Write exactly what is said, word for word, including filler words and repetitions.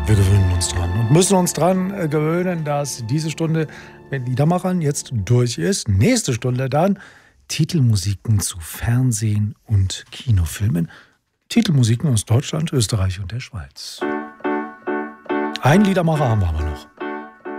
Wir gewöhnen uns dran und müssen uns dran äh, gewöhnen, dass diese Stunde mit Liedermachern jetzt durch ist. Nächste Stunde dann Titelmusiken zu Fernsehen und Kinofilmen. Titelmusiken aus Deutschland, Österreich und der Schweiz. Ein Liedermacher haben wir aber noch.